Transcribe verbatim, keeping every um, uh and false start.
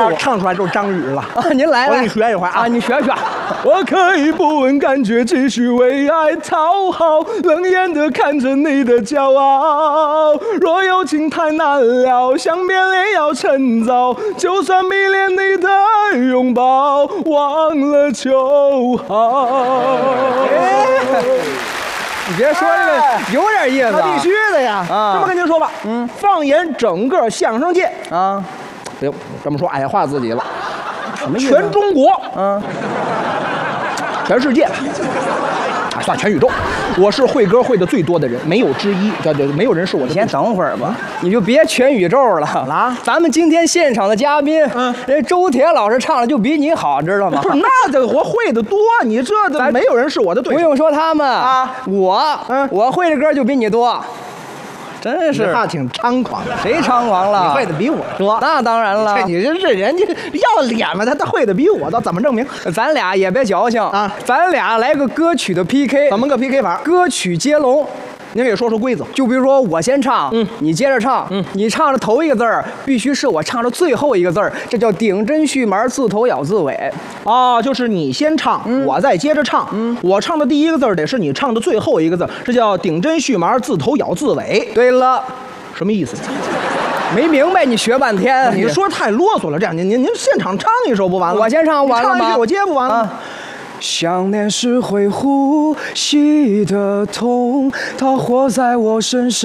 要唱出来就是张宇了啊！您来， 我给你学一回啊！ 你学学。 我可以不问感觉，继续为爱讨好，冷眼的看着你的骄傲。若有情太难了，想变脸要趁早，就算迷恋你的拥抱，忘了就好。 哎你别说这个有点意思、啊， 那必须的呀！啊，这么跟您说吧，嗯，放眼整个相声界啊， 哎呦，这么说矮化自己了。 什么意思？ 全中国， 嗯， 全世界，啊，算全宇宙，我是会歌会的最多的人，没有之一。对对，没有人是我的。 先等会儿吧，你就别全宇宙了。 啊， 咱们今天现场的嘉宾，嗯，人周铁老师唱的就比你好，知道吗？ 不是，那这我会的多，你这的没有人是我的对手。 不用说他们啊， 我，嗯，我会的歌就比你多。真是， 他挺猖狂的。 谁猖狂了？ 你会的比我多。 那当然了。 你这这人家要脸吗？他他会的比我多，怎么证明？ 咱俩也别矫情啊，咱俩来个歌曲的 P K。 怎么个 P K 法？ 歌曲接龙。 您给说说规则。 就比如说我先唱，嗯，你接着唱，嗯，你唱的头一个字儿必须是我唱的最后一个字儿，这叫顶针续麻，自头咬自尾。 哦，就是你先唱，嗯、我再接着唱，嗯，我唱的第一个字儿得是你唱的最后一个字，这叫顶针续麻，自头咬自尾。 对了。 什么意思？ 没明白，你学半天。 你说太啰嗦了，这样您您您现场唱一首不完了？ 我先唱完了吗？ 唱一句我接不完了。啊， 想念是会呼吸的痛，它活在我身上。